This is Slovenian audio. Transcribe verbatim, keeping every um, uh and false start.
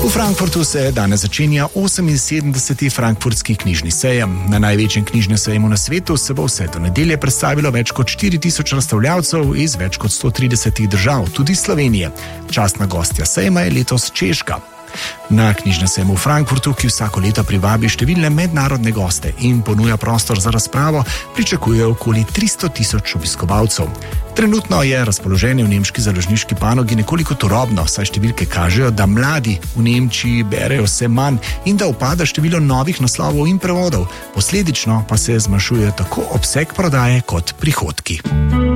V Frankfurtu se danes začenja oseminsedemdeseti frankfurtski knjižni sejem. Na največjem knjižnem sejmu na svetu se bo vse do nedelje predstavilo več kot štiri tisoč razstavljavcev iz več kot sto tridesetih držav, tudi Slovenije. Častna gostja sejma je letos Češka. Na knjižnem sejmu v Frankfurtu, ki vsako leto privabi številne mednarodne goste in ponuja prostor za razpravo, pričakuje okoli tristo tisoč obiskovalcev. Trenutno je razpoloženje v nemški založniški panogi nekoliko turobno, saj številke kažejo, da mladi v Nemčiji berejo vse manj in da upada število novih naslovov in prevodov. Posledično pa se zmanjšuje tako obseg prodaje kot prihodki.